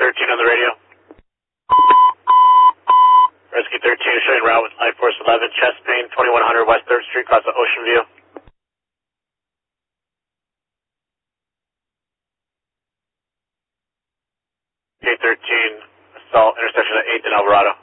13 on the radio. Rescue 13 showing route with Life Force 11, chest pain, 2100 West 3rd Street, across the Ocean View. K13, assault, intersection at 8th and Alvarado.